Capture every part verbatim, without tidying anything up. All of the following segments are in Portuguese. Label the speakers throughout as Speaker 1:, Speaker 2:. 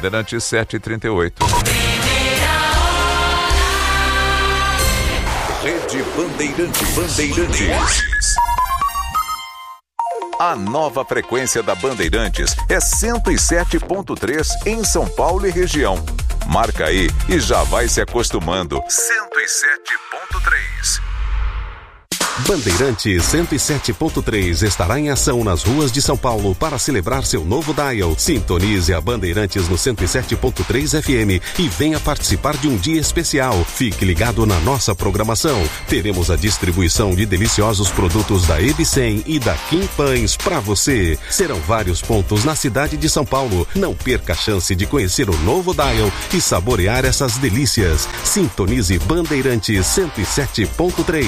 Speaker 1: Bandeirantes sete e trinta e oito.
Speaker 2: Rede Bandeirantes. Bandeirantes. A nova frequência da Bandeirantes é cento e sete ponto três em São Paulo e região. Marca aí e já vai se acostumando. cento e sete ponto três.
Speaker 3: Bandeirantes cento e sete ponto três estará em ação nas ruas de São Paulo para celebrar seu novo dial. Sintonize a Bandeirantes no cento e sete ponto três F M e venha participar de um dia especial. Fique ligado na nossa programação. Teremos a distribuição de deliciosos produtos da Ebicem e da Kim Pães para você. Serão vários pontos na cidade de São Paulo. Não perca a chance de conhecer o novo dial e saborear essas delícias. Sintonize Bandeirantes cento e sete ponto três.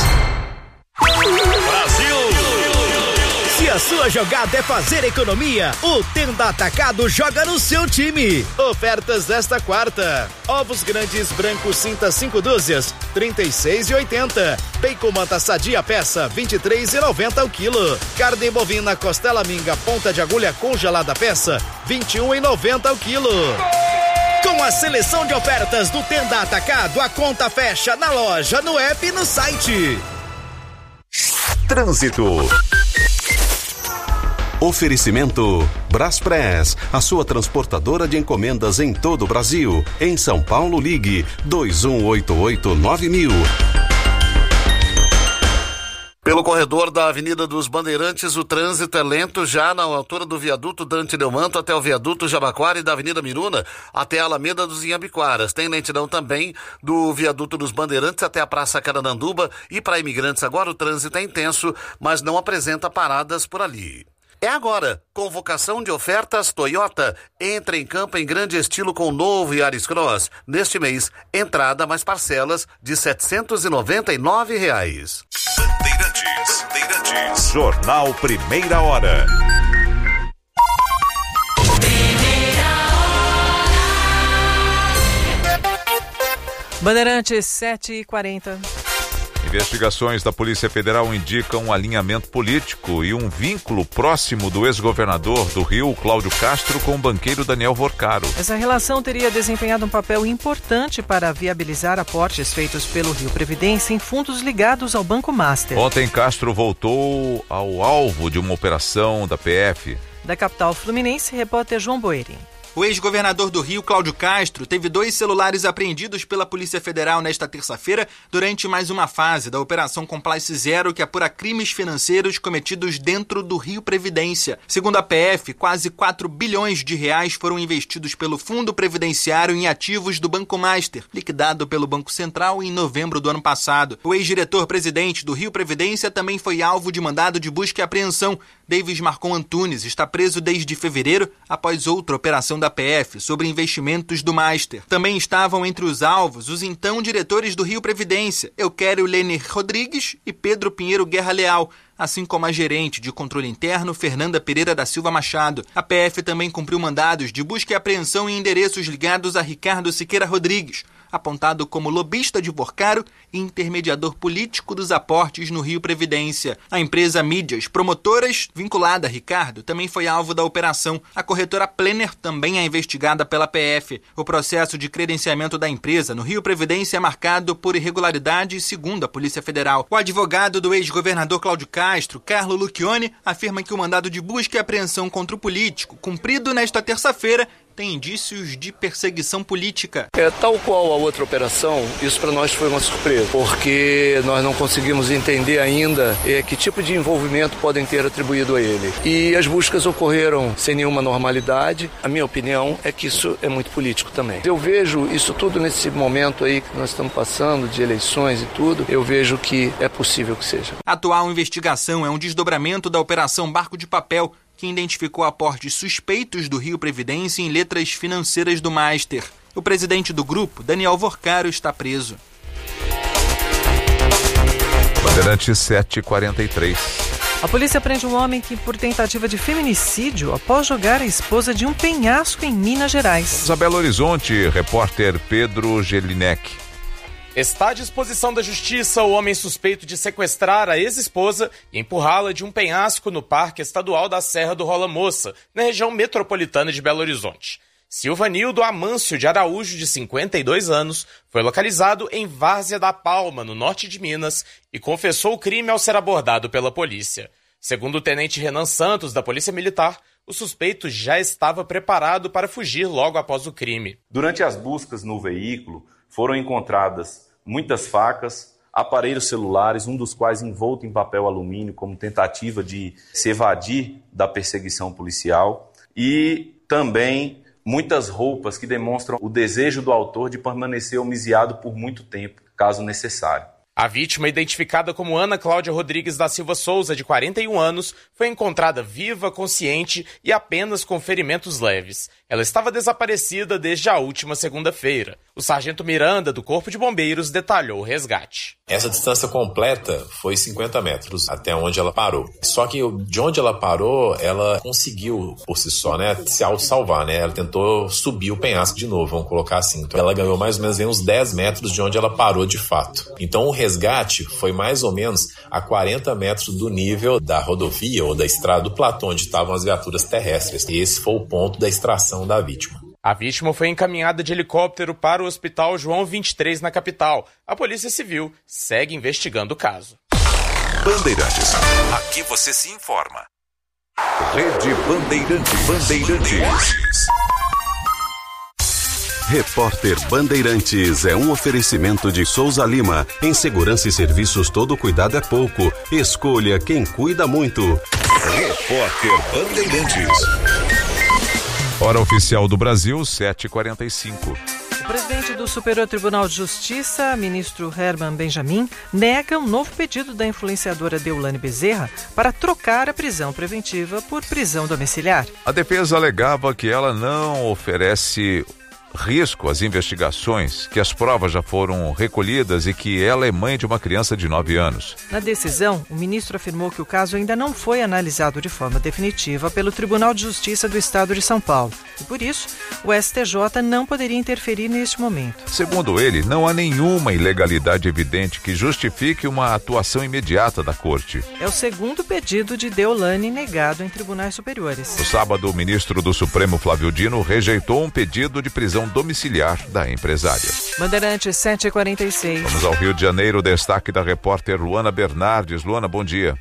Speaker 4: Brasil! Se a sua jogada é fazer economia, o Tenda Atacado joga no seu time. Ofertas desta quarta: ovos grandes brancos cinta cinco dúzias, trinta e seis e oitenta. Bacon manta sadia peça, vinte e três e noventa ao quilo. Carne bovina costela minga ponta de agulha congelada peça, vinte e um e noventa ao quilo. Com a seleção de ofertas do Tenda Atacado, a conta fecha na loja, no app e no site.
Speaker 2: Trânsito.
Speaker 3: Oferecimento Braspress, a sua transportadora de encomendas em todo o Brasil. Em São Paulo, ligue dois um oito oito nove mil.
Speaker 5: Pelo corredor da Avenida dos Bandeirantes, o trânsito é lento já na altura do viaduto Dante Delmanto até o viaduto Jabaquara e da Avenida Miruna até a Alameda dos Inhambiquaras. Tem lentidão também do viaduto dos Bandeirantes até a Praça Carananduba e para imigrantes agora o trânsito é intenso, mas não apresenta paradas por ali. É agora, convocação de ofertas Toyota. Entre em campo em grande estilo com o novo Yaris Cross. Neste mês, entrada mais parcelas de setecentos e noventa e nove reais.
Speaker 2: Bandeirantes. Bandeirantes. Jornal Primeira Hora.
Speaker 6: Bandeirantes sete e quarenta.
Speaker 1: Investigações da Polícia Federal indicam um alinhamento político e um vínculo próximo do ex-governador do Rio, Cláudio Castro, com o banqueiro Daniel Vorcaro.
Speaker 6: Essa relação teria desempenhado um papel importante para viabilizar aportes feitos pelo Rio Previdência em fundos ligados ao Banco Master.
Speaker 1: Ontem, Castro voltou ao alvo de uma operação da P F.
Speaker 6: Da capital fluminense, repórter João Boeri.
Speaker 7: O ex-governador do Rio, Cláudio Castro, teve dois celulares apreendidos pela Polícia Federal nesta terça-feira durante mais uma fase da Operação Compliance Zero, que apura crimes financeiros cometidos dentro do Rio Previdência. Segundo a P F, quase quatro bilhões de reais foram investidos pelo Fundo Previdenciário em ativos do Banco Master, liquidado pelo Banco Central em novembro do ano passado. O ex-diretor-presidente do Rio Previdência também foi alvo de mandado de busca e apreensão. Davis Marcon Antunes está preso desde fevereiro após outra operação da P F sobre investimentos do Master. Também estavam entre os alvos os então diretores do Rio Previdência, Euquério Lener Rodrigues e Pedro Pinheiro Guerra Leal, assim como a gerente de controle interno, Fernanda Pereira da Silva Machado. A P F também cumpriu mandados de busca e apreensão em endereços ligados a Ricardo Siqueira Rodrigues, apontado como lobista de Vorcaro e intermediador político dos aportes no Rio Previdência. A empresa Mídias Promotoras, vinculada a Ricardo, também foi alvo da operação. A corretora Plenner também é investigada pela P F. O processo de credenciamento da empresa no Rio Previdência é marcado por irregularidades, segundo a Polícia Federal. O advogado do ex-governador Cláudio Castro, Carlo Lucchioni, afirma que o mandado de busca e apreensão contra o político, cumprido nesta terça-feira, tem indícios de perseguição política.
Speaker 8: É, tal qual a outra operação, isso para nós foi uma surpresa, porque nós não conseguimos entender ainda é, que tipo de envolvimento podem ter atribuído a ele. E as buscas ocorreram sem nenhuma normalidade. A minha opinião é que isso é muito político também. Eu vejo isso tudo nesse momento aí que nós estamos passando, de eleições e tudo, eu vejo que é possível que seja.
Speaker 7: A atual investigação é um desdobramento da Operação Barco de Papel, que identificou aportes suspeitos do Rio Previdência em letras financeiras do Master. O presidente do grupo, Daniel Vorcaro, está preso.
Speaker 1: Bandeirantes sete e quarenta e três.
Speaker 6: A polícia prende um homem que, por tentativa de feminicídio, após jogar a esposa de um penhasco em Minas Gerais.
Speaker 1: Vamos a Belo Horizonte, repórter Pedro Gelinek.
Speaker 9: Está à disposição da justiça o homem suspeito de sequestrar a ex-esposa e empurrá-la de um penhasco no Parque Estadual da Serra do Rola Moça, na região metropolitana de Belo Horizonte. Silvanildo Amâncio de Araújo, de cinquenta e dois anos, foi localizado em Várzea da Palma, no norte de Minas, e confessou o crime ao ser abordado pela polícia. Segundo o tenente Renan Santos, da Polícia Militar, o suspeito já estava preparado para fugir logo após o crime.
Speaker 10: Durante as buscas no veículo, foram encontradas muitas facas, aparelhos celulares, um dos quais envolto em papel alumínio como tentativa de se evadir da perseguição policial, e também muitas roupas que demonstram o desejo do autor de permanecer homiziado por muito tempo, caso necessário.
Speaker 9: A vítima, identificada como Ana Cláudia Rodrigues da Silva Souza, de quarenta e um anos, foi encontrada viva, consciente e apenas com ferimentos leves. Ela estava desaparecida desde a última segunda-feira. O sargento Miranda, do Corpo de Bombeiros, detalhou o resgate.
Speaker 11: Essa distância completa foi cinquenta metros até onde ela parou. Só que de onde ela parou, ela conseguiu por si só, né, se auto-salvar, né? Ela tentou subir o penhasco de novo, vamos colocar assim. Então ela ganhou mais ou menos uns dez metros de onde ela parou de fato. Então o resgate foi mais ou menos a quarenta metros do nível da rodovia ou da estrada do platô onde estavam as viaturas terrestres. E esse foi o ponto da extração da vítima.
Speaker 9: A vítima foi encaminhada de helicóptero para o Hospital João vinte e três, na capital. A Polícia Civil segue investigando o caso.
Speaker 2: Bandeirantes. Aqui você se informa. Rede Bandeirantes. Bandeirantes.
Speaker 3: Repórter Bandeirantes é um oferecimento de Souza Lima. Em segurança e serviços, todo cuidado é pouco. Escolha quem cuida muito.
Speaker 2: Repórter Bandeirantes.
Speaker 1: Hora oficial do Brasil, sete e quarenta e cinco.
Speaker 6: O presidente do Superior Tribunal de Justiça, ministro Herman Benjamin, nega um novo pedido da influenciadora Deolane Bezerra para trocar a prisão preventiva por prisão domiciliar.
Speaker 1: A defesa alegava que ela não oferece risco às investigações, que as provas já foram recolhidas e que ela é mãe de uma criança de nove anos.
Speaker 6: Na decisão, o ministro afirmou que o caso ainda não foi analisado de forma definitiva pelo Tribunal de Justiça do Estado de São Paulo e, por isso, o S T J não poderia interferir neste momento.
Speaker 1: Segundo ele, não há nenhuma ilegalidade evidente que justifique uma atuação imediata da Corte.
Speaker 6: É o segundo pedido de Deolane negado em tribunais superiores.
Speaker 1: No sábado, o ministro do Supremo, Flávio Dino, rejeitou um pedido de prisão domiciliar da empresária.
Speaker 6: Bandeirantes sete e quarenta e seis.
Speaker 1: Vamos ao Rio de Janeiro, destaque da repórter Luana Bernardes. Luana, bom dia.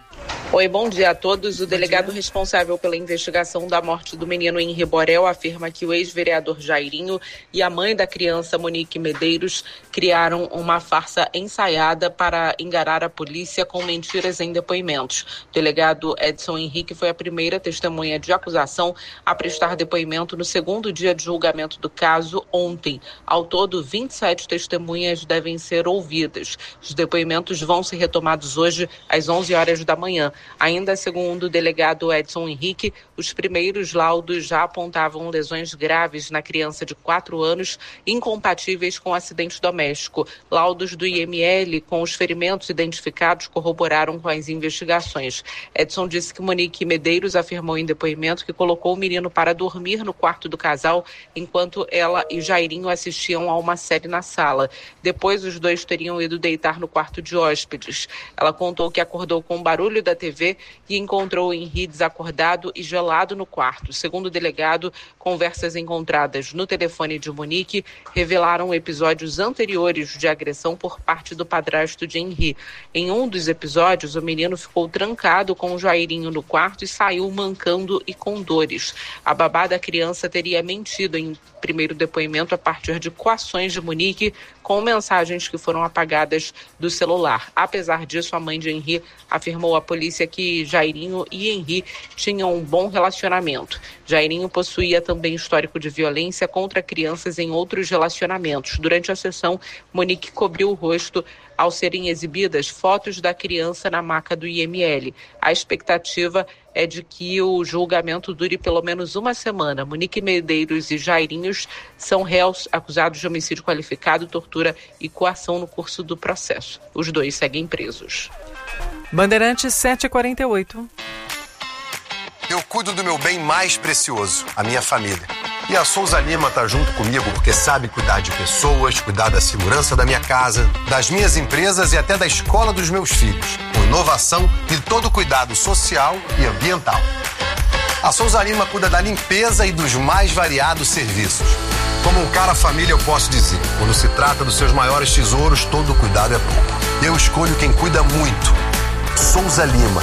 Speaker 12: Oi, bom dia a todos. O delegado responsável pela investigação da morte do menino Henri Borel afirma que o ex-vereador Jairinho e a mãe da criança, Monique Medeiros, criaram uma farsa ensaiada para enganar a polícia com mentiras em depoimentos. O delegado Edson Henrique foi a primeira testemunha de acusação a prestar depoimento no segundo dia de julgamento do caso ontem. Ao todo, vinte e sete testemunhas devem ser ouvidas. Os depoimentos vão ser retomados hoje às onze horas da manhã. Ainda segundo o delegado Edson Henrique, os primeiros laudos já apontavam lesões graves na criança de quatro anos, incompatíveis com acidente doméstico. Laudos do I M L com os ferimentos identificados corroboraram com as investigações. Edson disse que Monique Medeiros afirmou em depoimento que colocou o menino para dormir no quarto do casal, enquanto ela e Jairinho assistiam a uma série na sala. Depois, os dois teriam ido deitar no quarto de hóspedes. Ela contou que acordou com o barulho da T V e encontrou Henri desacordado e gelado no quarto. Segundo o delegado, conversas encontradas no telefone de Monique revelaram episódios anteriores de agressão por parte do padrasto de Henri. Em um dos episódios, o menino ficou trancado com o Jairinho no quarto e saiu mancando e com dores. A babá da criança teria mentido em primeiro depoimento a partir de coações de Monique com mensagens que foram apagadas do celular. Apesar disso, a mãe de Henri afirmou à polícia que Jairinho e Henri tinham um bom relacionamento. Jairinho possuía também histórico de violência contra crianças em outros relacionamentos. Durante a sessão, Monique cobriu o rosto ao serem exibidas fotos da criança na maca do I M L. A expectativa é de que o julgamento dure pelo menos uma semana. Monique Medeiros e Jairinhos são réus acusados de homicídio qualificado, tortura e coação no curso do processo. Os dois seguem presos.
Speaker 6: Bandeirantes sete e quarenta e oito.
Speaker 13: Eu cuido do meu bem mais precioso, a minha família. E a Souza Lima tá junto comigo porque sabe cuidar de pessoas, cuidar da segurança da minha casa, das minhas empresas e até da escola dos meus filhos, com inovação e todo cuidado social e ambiental. A Souza Lima cuida da limpeza e dos mais variados serviços. Como um cara família, eu posso dizer, quando se trata dos seus maiores tesouros, todo cuidado é pouco. Eu escolho quem cuida muito. Souza Lima.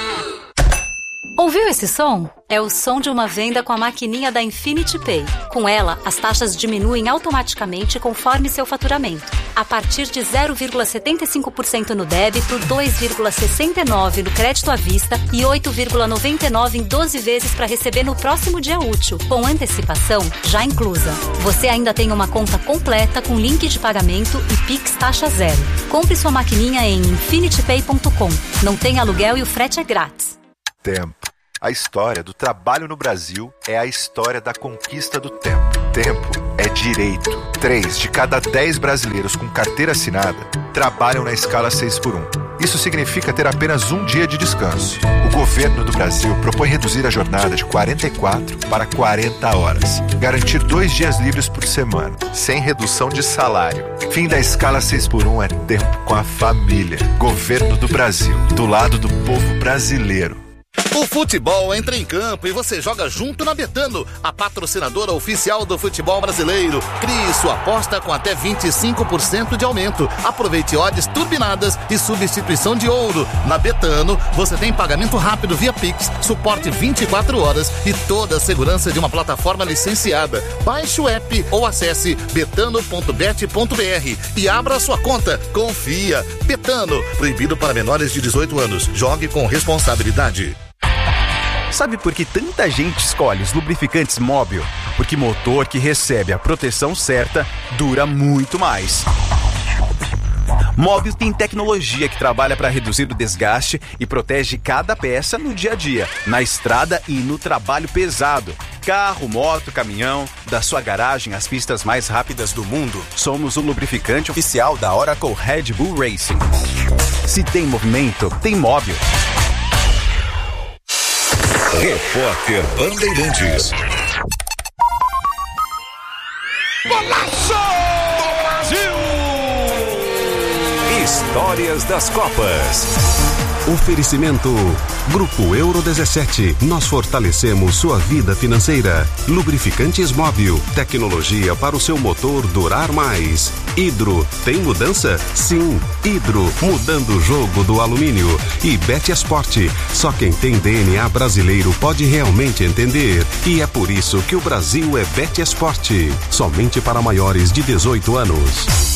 Speaker 14: Ouviu esse som? É o som de uma venda com a maquininha da Infinity Pay. Com ela, as taxas diminuem automaticamente conforme seu faturamento. A partir de zero vírgula setenta e cinco por cento no débito, dois vírgula sessenta e nove por cento no crédito à vista e oito vírgula noventa e nove por cento em doze vezes para receber no próximo dia útil, com antecipação já inclusa. Você ainda tem uma conta completa com link de pagamento e Pix taxa zero. Compre sua maquininha em infinity pay ponto com. Não tem aluguel e o frete é grátis.
Speaker 15: Tempo. A história do trabalho no Brasil é a história da conquista do tempo. Tempo é direito. Três de cada dez brasileiros com carteira assinada trabalham na escala seis por um. Isso significa ter apenas um dia de descanso. O governo do Brasil propõe reduzir a jornada de quarenta e quatro para quarenta horas. Garantir dois dias livres por semana, sem redução de salário. Fim da escala seis por um é tempo com a família. Governo do Brasil, do lado do povo brasileiro.
Speaker 5: O futebol entra em campo e você joga junto na Betano, a patrocinadora oficial do futebol brasileiro. Crie sua aposta com até vinte e cinco por cento de aumento. Aproveite odds turbinadas e substituição de ouro. Na Betano, você tem pagamento rápido via Pix, suporte vinte e quatro horas e toda a segurança de uma plataforma licenciada. Baixe o app ou acesse betano ponto bet ponto br e abra sua conta. Confia. Betano, proibido para menores de dezoito anos. Jogue com responsabilidade.
Speaker 16: Sabe por que tanta gente escolhe os lubrificantes Móbil? Porque motor que recebe a proteção certa dura muito mais. Móbil tem tecnologia que trabalha para reduzir o desgaste e protege cada peça no dia a dia, na estrada e no trabalho pesado. Carro, moto, caminhão, da sua garagem às pistas mais rápidas do mundo, somos o lubrificante oficial da Oracle Red Bull Racing. Se tem movimento, tem Móbil.
Speaker 2: Repórter Bandeirantes.
Speaker 17: Golaço do Brasil!
Speaker 2: Histórias das Copas.
Speaker 3: Oferecimento Grupo Euro dezessete. Nós fortalecemos sua vida financeira. Lubrificantes Móbil. Tecnologia para o seu motor durar mais. Hidro. Tem mudança? Sim. Hidro. Mudando o jogo do alumínio. E Betesport. Só quem tem D N A brasileiro pode realmente entender. E é por isso que o Brasil é Betesport. Somente para maiores de dezoito anos.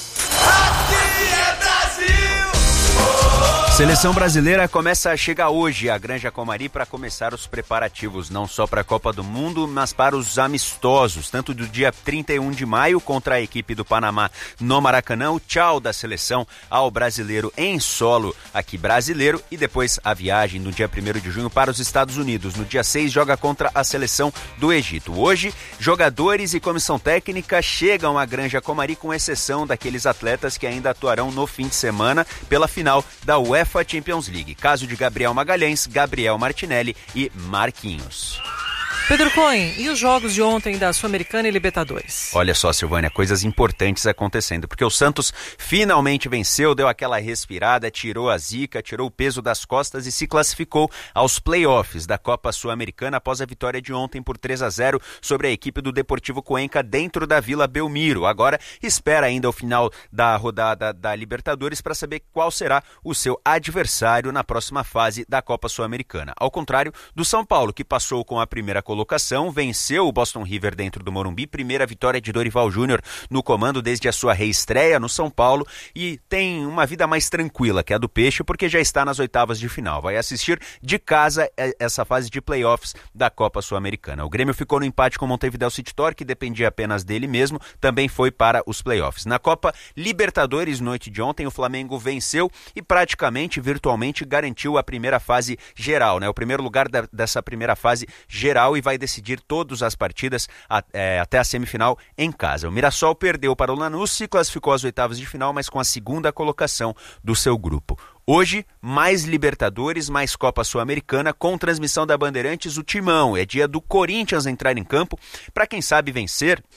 Speaker 16: Seleção brasileira começa a chegar hoje à Granja Comari para começar os preparativos, não só para a Copa do Mundo, mas para os amistosos, tanto do dia trinta e um de maio contra a equipe do Panamá no Maracanã, o tchau da seleção ao brasileiro em solo aqui brasileiro, e depois a viagem no dia primeiro de junho para os Estados Unidos. No dia seis joga contra a seleção do Egito. Hoje, jogadores e comissão técnica chegam à Granja Comari, com exceção daqueles atletas que ainda atuarão no fim de semana pela final da UEFA Champions League. Caso de Gabriel Magalhães, Gabriel Martinelli e Marquinhos.
Speaker 6: Pedro Cohen, e os jogos de ontem da Sul-Americana e Libertadores?
Speaker 16: Olha só, Silvânia, coisas importantes acontecendo, porque o Santos finalmente venceu, deu aquela respirada, tirou a zica, tirou o peso das costas e se classificou aos playoffs da Copa Sul-Americana após a vitória de ontem por três a zero sobre a equipe do Deportivo Cuenca dentro da Vila Belmiro. Agora espera ainda o final da rodada da Libertadores para saber qual será o seu adversário na próxima fase da Copa Sul-Americana. Ao contrário do São Paulo, que passou com a primeira colocação, venceu o Boston River dentro do Morumbi, primeira vitória de Dorival Júnior no comando desde a sua reestreia no São Paulo, e tem uma vida mais tranquila que a do Peixe, porque já está nas oitavas de final. Vai assistir de casa essa fase de playoffs da Copa Sul-Americana. O Grêmio ficou no empate com o Montevideo City Torque, que dependia apenas dele mesmo, também foi para os playoffs. Na Copa Libertadores, noite de ontem, o Flamengo venceu e praticamente, virtualmente, garantiu a primeira fase geral, né? O primeiro lugar da, dessa primeira fase geral, e vai decidir todas as partidas a, é, até a semifinal em casa. O Mirassol perdeu para o Lanús, se classificou às oitavas de final, mas com a segunda colocação do seu grupo. Hoje, mais Libertadores, mais Copa Sul-Americana, com transmissão da Bandeirantes, o Timão. É dia do Corinthians entrar em campo para, quem sabe, vencer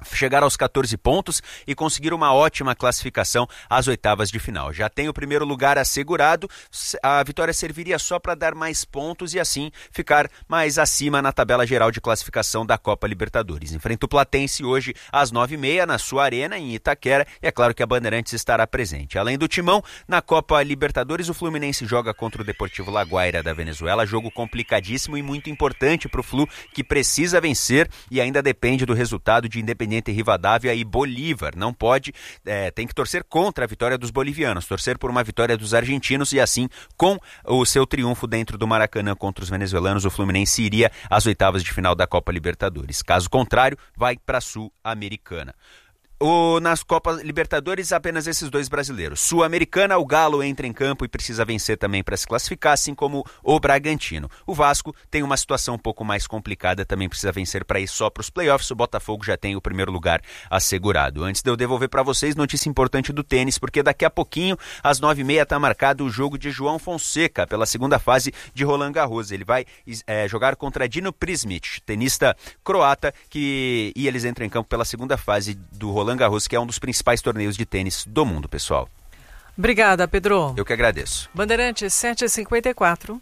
Speaker 16: chegar aos catorze pontos e conseguir uma ótima classificação às oitavas de final. Já tem o primeiro lugar assegurado, a vitória serviria só para dar mais pontos e assim ficar mais acima na tabela geral de classificação da Copa Libertadores. Enfrenta o Platense hoje às nove e meia na sua arena em Itaquera e é claro que a Bandeirantes estará presente. Além do Timão, na Copa Libertadores o Fluminense joga contra o Deportivo Laguaira da Venezuela, jogo complicadíssimo e muito importante para o Flu, que precisa vencer e ainda depende do resultado de Independiente Rivadavia e Bolívar. Não pode, é, tem que torcer contra a vitória dos bolivianos, torcer por uma vitória dos argentinos e assim, com o seu triunfo dentro do Maracanã contra os venezuelanos, o Fluminense iria às oitavas de final da Copa Libertadores. Caso contrário, vai para a Sul-Americana. O, nas Copas Libertadores, apenas esses dois brasileiros. Sul-Americana, o Galo entra em campo e precisa vencer também para se classificar, assim como o Bragantino. O Vasco tem uma situação um pouco mais complicada, também precisa vencer para ir só para os playoffs. O Botafogo já tem o primeiro lugar assegurado. Antes de eu devolver para vocês, notícia importante do tênis, porque daqui a pouquinho, às nove e meia, está marcado o jogo de João Fonseca, pela segunda fase de Roland Garros. Ele vai é, jogar contra Dino Prismic, tenista croata, que, e eles entram em campo pela segunda fase do Roland Garros, que é um dos principais torneios de tênis do mundo, pessoal.
Speaker 6: Obrigada, Pedro.
Speaker 16: Eu que agradeço.
Speaker 6: Bandeirantes sete e cinquenta e quatro.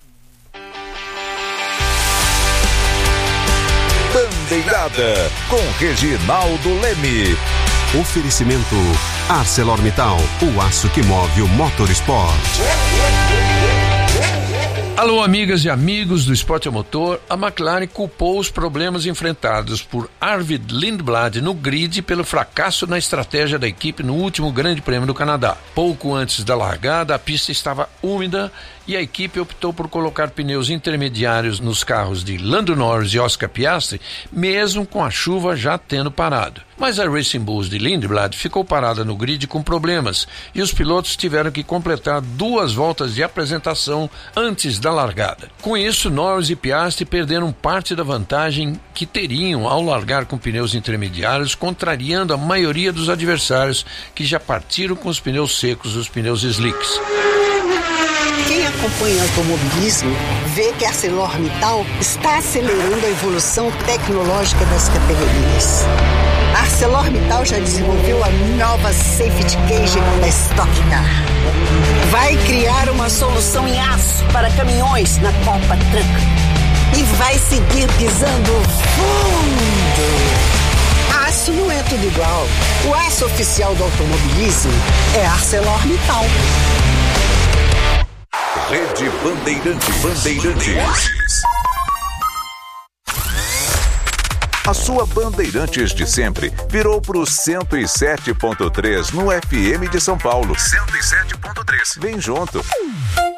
Speaker 2: Bandeirada com Reginaldo Leme.
Speaker 3: Oferecimento ArcelorMittal, o aço que move o motorsport.
Speaker 18: Alô, amigas e amigos do esporte a motor. A McLaren culpou os problemas enfrentados por Arvid Lindblad no grid pelo fracasso na estratégia da equipe no último Grande Prêmio do Canadá. Pouco antes da largada, a pista estava úmida e a equipe optou por colocar pneus intermediários nos carros de Lando Norris e Oscar Piastri, mesmo com a chuva já tendo parado. Mas a Racing Bulls de Lindblad ficou parada no grid com problemas e os pilotos tiveram que completar duas voltas de apresentação antes da largada. Com isso, Norris e Piastri perderam parte da vantagem que teriam ao largar com pneus intermediários, contrariando a maioria dos adversários que já partiram com os pneus secos, os pneus slicks.
Speaker 19: Quem acompanha o automobilismo vê que a ArcelorMittal está acelerando a evolução tecnológica das categorias. A ArcelorMittal já desenvolveu a nova Safety Cage da Stock Car. Vai criar uma solução em aço para caminhões na Copa Truck. E vai seguir pisando fundo. Aço não é tudo igual. O aço oficial do automobilismo é ArcelorMittal.
Speaker 2: Rede Bandeirantes. Bandeirantes. A sua Bandeirantes de sempre virou pro cento e sete ponto três no F M de São Paulo. cento e sete ponto três. Vem junto.